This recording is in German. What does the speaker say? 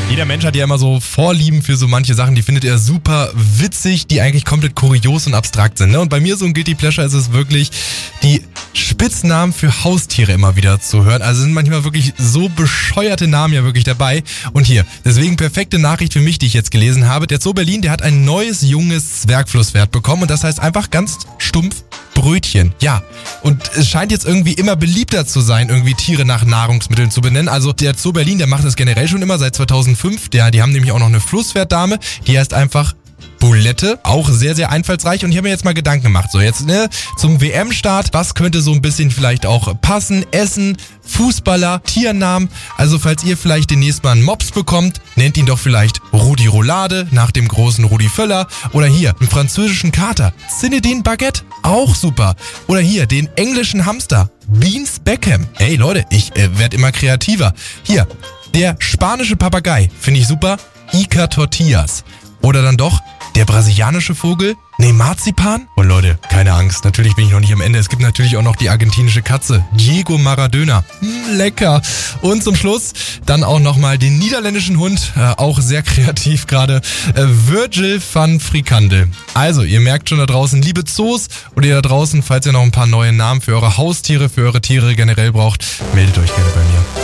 Jeder Mensch hat ja immer so Vorlieben für so manche Sachen, die findet er super witzig, die eigentlich komplett kurios und abstrakt sind. Ne? Und bei mir so ein Guilty Pleasure ist es wirklich, die Spitznamen für Haustiere immer wieder zu hören. Also sind manchmal wirklich so bescheuerte Namen ja wirklich dabei. Und hier, deswegen perfekte Nachricht für mich, die ich jetzt gelesen habe. Der Zoo Berlin, der hat ein neues, junges Zwergflusspferd bekommen und das heißt einfach ganz stumpf Brötchen. Ja, und es scheint jetzt irgendwie immer beliebter zu sein, irgendwie Tiere nach Nahrungsmitteln zu benennen. Also der Zoo Berlin, der macht das generell schon immer seit 2005. Die haben nämlich auch noch eine Flusspferddame, die heißt einfach Bulette, auch sehr, sehr einfallsreich. Und ich habe mir jetzt mal Gedanken gemacht, so jetzt zum WM-Start, was könnte so ein bisschen vielleicht auch passen, Essen, Fußballer, Tiernamen. Also falls ihr vielleicht demnächst mal einen Mops bekommt, nennt ihn doch vielleicht Rudi Roulade nach dem großen Rudi Völler. Oder hier, einen französischen Kater, Zinedine Baguette, auch super. Oder hier, den englischen Hamster, Beans Beckham. Ey Leute, ich werde immer kreativer. Hier, der spanische Papagei, finde ich super, Ica Tortillas. Oder dann doch der brasilianische Vogel? Nee, Marzipan? Und Leute, keine Angst, natürlich bin ich noch nicht am Ende. Es gibt natürlich auch noch die argentinische Katze, Diego Maradona. Lecker. Und zum Schluss dann auch nochmal den niederländischen Hund, auch sehr kreativ gerade, Virgil van Frikandel. Also, ihr merkt schon da draußen, liebe Zoos oder ihr da draußen, falls ihr noch ein paar neue Namen für eure Haustiere, für eure Tiere generell braucht, meldet euch gerne bei mir.